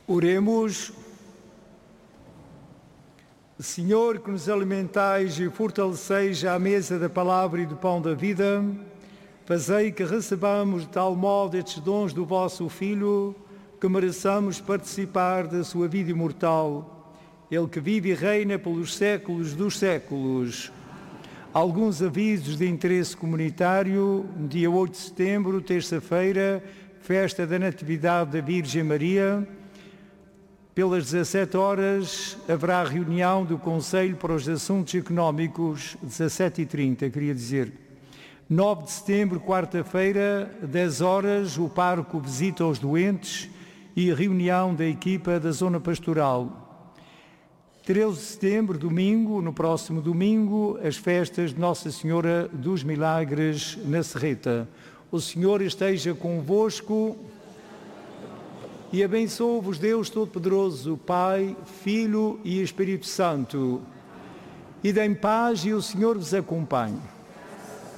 Oremos. Senhor, que nos alimentais e fortaleceis à mesa da palavra e do pão da vida, fazei que recebamos de tal modo estes dons do vosso Filho, que mereçamos participar da sua vida imortal. Ele que vive e reina pelos séculos dos séculos. Alguns avisos de interesse comunitário: dia 8 de setembro, terça-feira, festa da Natividade da Virgem Maria. Pelas 17 horas haverá reunião do Conselho para os Assuntos Económicos, 17h30, queria dizer. 9 de setembro, quarta-feira, 10 horas, o pároco visita os doentes e reunião da equipa da Zona Pastoral. 13 de setembro, domingo, no próximo domingo, as festas de Nossa Senhora dos Milagres na Serreta. O Senhor esteja convosco e abençoe-vos Deus Todo-Poderoso, Pai, Filho e Espírito Santo. Idem paz e o Senhor vos acompanhe.